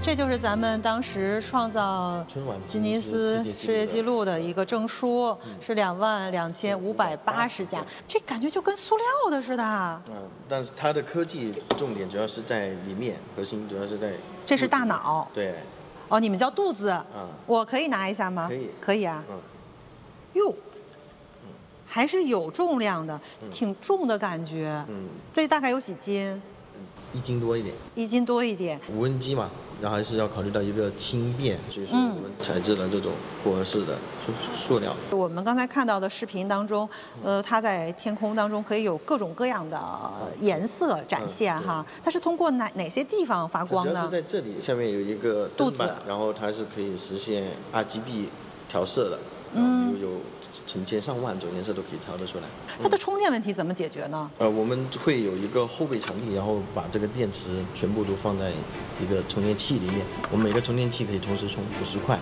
这就是咱们当时创造吉尼斯世界纪录的一个证书，是22580家。这感觉就跟塑料的似的。 但是它的科技重点主要是在里面，核心主要是在。 这是大脑。 对。 哦，你们叫肚子。我可以拿一下吗？ 可以。 可以啊。哟。还是有重量的，挺重的感觉。这大概有几斤 ？1斤多一点。 1斤多一点。 无人机嘛，然后还是要考虑到一个轻便，所以说我们采制了这种复合式的塑料。 我们刚才看到的视频当中，它在天空当中可以有各种各样的颜色展现哈。它是通过哪些地方发光呢？ 主要是在这里，下面有一个肚子， 然后它是可以实现 RGB 调色的。有成千上万种颜色都可以调得出来。 它的充电问题怎么解决呢？ 我们会有一个后备场地，然后把这个电池全部都放在一个充电器里面。我们每个充电器可以同时充50块。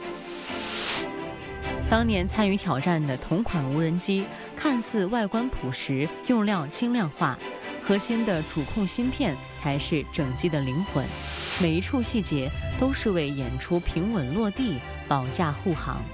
当年参与挑战的同款无人机，看似外观朴实，用料轻量化，核心的主控芯片才是整机的灵魂。每一处细节都是为演出平稳落地保驾护航。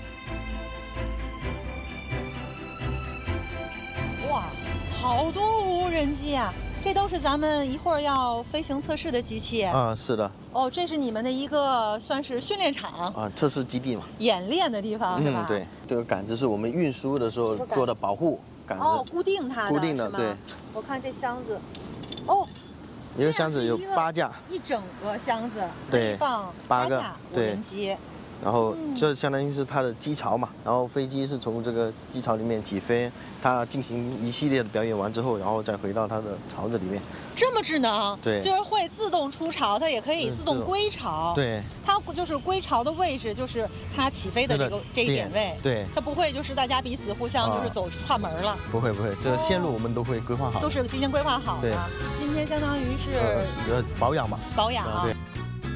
好多无人机啊！这都是咱们一会儿要飞行测试的机器啊，是的。 哦，这是你们的一个算是训练场啊，测试基地嘛， 演练的地方是吧？ 对，这个杆子是我们运输的时候做的保护杆子。 哦，固定它的， 固定的，对。 我看这箱子，哦， 一个箱子有8架， 一整个箱子对， 放8架无人机。 然后这相当于是它的机槽嘛，然后飞机是从这个机槽里面起飞，它进行一系列的表演完之后，然后再回到它的槽子里面。 这么智能？ 对， 就是会自动出槽，它也可以自动归槽。 对， 它就是归槽的位置，就是它起飞的这一点位。 对， 它不会就是大家彼此互相就是走串门了。 不会，这个线路我们都会规划好， 都是提前规划好的。今天相当于是保养嘛。 保养。 对。